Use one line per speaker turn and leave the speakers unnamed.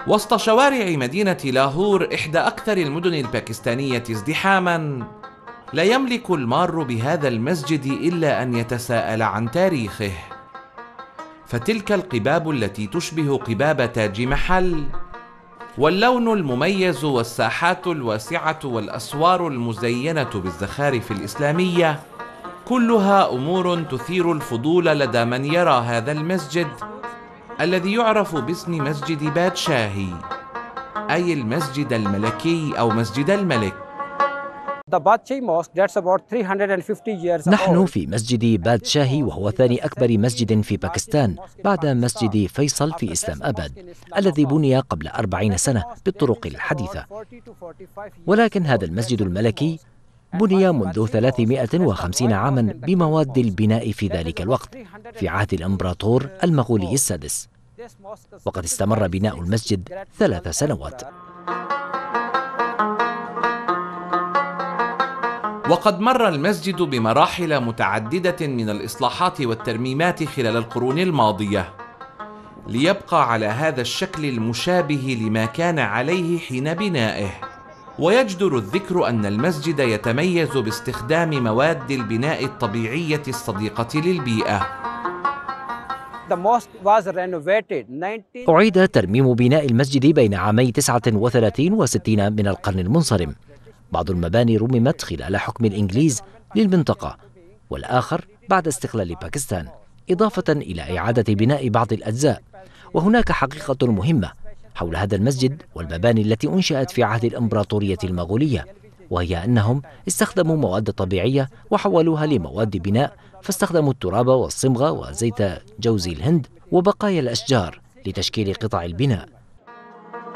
وسط شوارع مدينة لاهور، إحدى أكثر المدن الباكستانية ازدحاماً، لا يملك المار بهذا المسجد إلا أن يتساءل عن تاريخه. فتلك القباب التي تشبه قباب تاج محل، واللون المميز والساحات الواسعة والأسوار المزينة بالزخارف الإسلامية، كلها أمور تثير الفضول لدى من يرى هذا المسجد الذي يعرف باسم مسجد بادشاهي، أي المسجد الملكي أو مسجد الملك.
نحن في مسجد بادشاهي، وهو ثاني أكبر مسجد في باكستان بعد مسجد فيصل في إسلام أباد الذي بني قبل 40 سنة بالطرق الحديثة. ولكن هذا المسجد الملكي بني منذ 350 عاما بمواد البناء في ذلك الوقت في عهد الإمبراطور المغولي السادس، وقد استمر بناء المسجد 3 سنوات.
وقد مر المسجد بمراحل متعددة من الإصلاحات والترميمات خلال القرون الماضية، ليبقى على هذا الشكل المشابه لما كان عليه حين بنائه. ويجدر الذكر أن المسجد يتميز باستخدام مواد البناء الطبيعية الصديقة للبيئة.
أعيد ترميم بناء المسجد بين عامي 39 و60 من القرن المنصرم. بعض المباني رممت خلال حكم الإنجليز للمنطقة، والآخر بعد استقلال باكستان، إضافة إلى إعادة بناء بعض الأجزاء. وهناك حقيقة مهمة حول هذا المسجد والمباني التي أنشأت في عهد الإمبراطورية المغولية، وهي أنهم استخدموا مواد طبيعية وحولوها لمواد بناء، فاستخدموا التراب والصمغ وزيت جوز الهند وبقايا الأشجار لتشكيل قطع البناء.